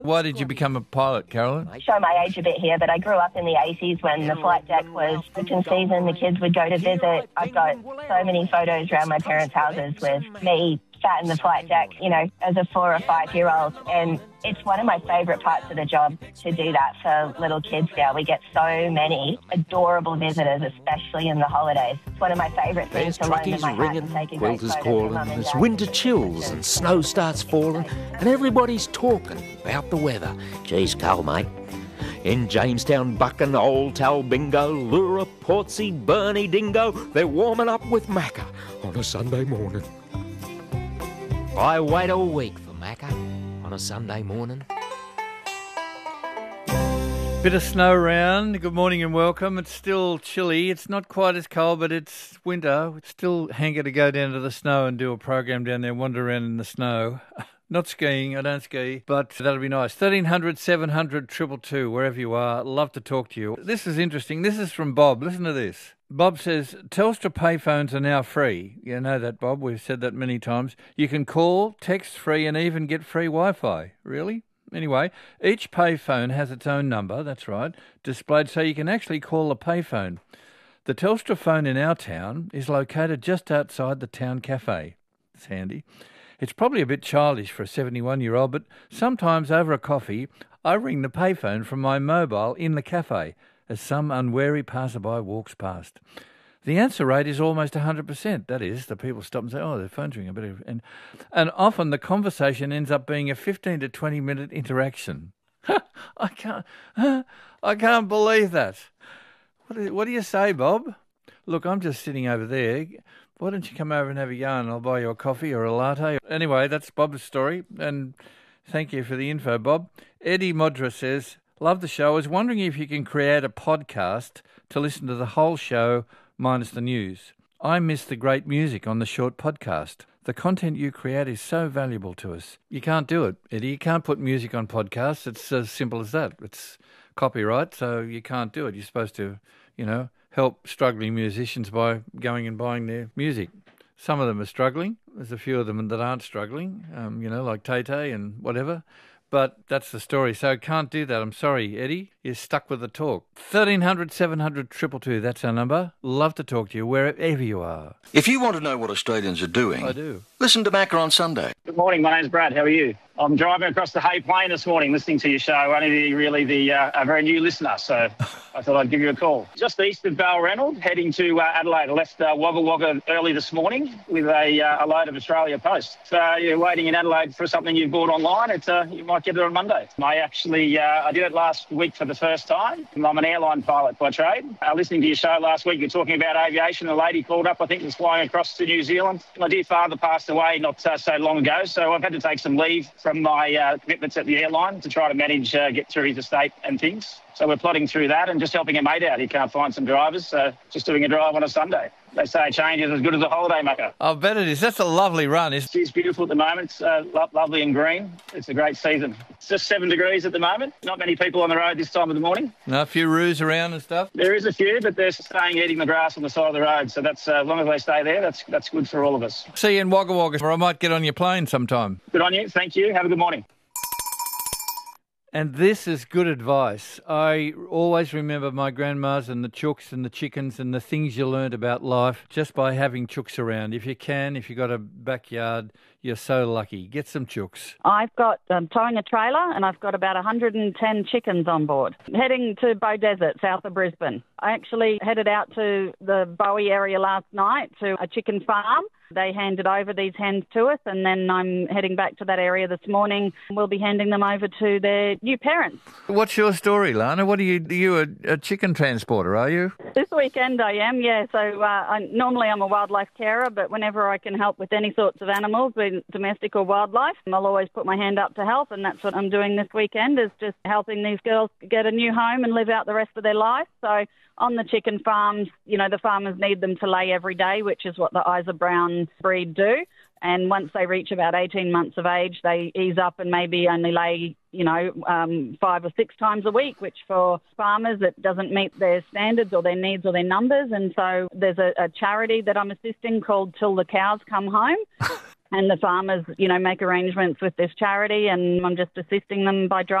Why did you become a pilot, Carolyn? Show my age a bit here, but I grew up in the 80s when the flight deck was open season. The kids would go to visit. I've got so many photos around my parents' houses with me sat in the flight deck, as a 4 or 5 year old. And it's one of my favourite parts of the job to do that for little kids now. We get so many adorable visitors, especially in the holidays. It's one of my favourite things to loan them my hat and take a great quilters photo calling, for Mum and there's Dad. winter chills and snow starts falling and everybody's talking about the weather. Geez, cold, mate. In Jamestown, Buchan, Old Talbingo, Lura, Portsea, Burnie, Dingo, they're warming up with Macca on a Sunday morning. I wait all week for Macca on a Sunday morning. Bit of snow around. Good morning and welcome. It's still chilly. It's not quite as cold, but it's winter. It's still hanker to go down to the snow and do a program down there, wander around in the snow. Not skiing, I don't ski, but that'll be nice. 1300 700 222, wherever you are. Love to talk to you. This is interesting. This is from Bob. Listen to this. Bob says, Telstra payphones are now free. You know that, Bob. We've said that many times. You can call, text free, and even get free Wi-Fi. Really? Anyway, each payphone has its own number, that's right, displayed so you can actually call a payphone. The Telstra phone in our town is located just outside the town cafe. It's handy. It's probably a bit childish for a 71-year-old, but sometimes over a coffee, I ring the payphone from my mobile in the cafe as some unwary passerby walks past. The answer rate is almost 100%. That is, the people stop and say, oh, their phone's ringing. And often the conversation ends up being a 15 to 20-minute interaction. I can't believe that. What do you say, Bob? Look, I'm just sitting over there. Why don't you come over and have a yarn? I'll buy you a coffee or a latte. Anyway, that's Bob's story, and thank you for the info, Bob. Eddie Modra says, love the show. I was wondering if you can create a podcast to listen to the whole show minus the news. I miss the great music on the short podcast. The content you create is so valuable to us. You can't do it, Eddie. You can't put music on podcasts. It's as simple as that. It's copyright, so you can't do it. You're supposed to, help struggling musicians by going and buying their music. Some of them are struggling. There's a few of them that aren't struggling, like Tay-Tay and whatever. But that's the story. So can't do that. I'm sorry, Eddie. You're stuck with the talk. 1300 700 222. That's our number. Love to talk to you wherever you are. If you want to know what Australians are doing, I do. Listen to Macca on Sunday. Good morning, my name's Brad. How are you? I'm driving across the Hay Plain this morning listening to your show. Only a very new listener, so I thought I'd give you a call. Just east of Balranald, heading to Adelaide. I left Wagga Wagga early this morning with a load of Australia Post. So you're waiting in Adelaide for something you've bought online. You might get it on Monday. I did it last week for the first time. I'm an airline pilot by trade. Listening to your show last week, you're talking about aviation. A lady called up, I think, was flying across to New Zealand. My dear father passed away not so long ago, so I've had to take some leave from my commitments at the airline to try to manage, get through his estate and things. So we're plodding through that and just helping a mate out. He can't find some drivers, so just doing a drive on a Sunday. They say a change is as good as a holiday, Macca. I bet it is. That's a lovely run. It's beautiful at the moment. It's lovely and green. It's a great season. It's just 7 degrees at the moment. Not many people on the road this time of the morning. No, a few roos around and stuff? There is a few, but they're staying eating the grass on the side of the road. So that's as long as they stay there, that's good for all of us. See you in Wagga Wagga, or I might get on your plane sometime. Good on you. Thank you. Have a good morning. And this is good advice. I always remember my grandmas and the chooks and the chickens and the things you learned about life just by having chooks around. If you've got a backyard, you're so lucky. Get some chooks. I've got towing a trailer and I've got about 110 chickens on board. Heading to Bow Desert, south of Brisbane. I actually headed out to the Bowie area last night to a chicken farm. They handed over these hens to us, and then I'm heading back to that area this morning. We'll be handing them over to their new parents. What's your story, Lana? What are you a chicken transporter, are you? This weekend I am, yeah. So normally I'm a wildlife carer, but whenever I can help with any sorts of animals, be domestic or wildlife, I'll always put my hand up to help, and that's what I'm doing this weekend, is just helping these girls get a new home and live out the rest of their life. So on the chicken farms, the farmers need them to lay every day, which is what the Isa Brown breed do. And once they reach about 18 months of age, they ease up and maybe only lay, 5 or 6 times a week, which for farmers, it doesn't meet their standards or their needs or their numbers. And so there's a charity that I'm assisting called Till the Cows Come Home. and the farmers, make arrangements with this charity, and I'm just assisting them by driving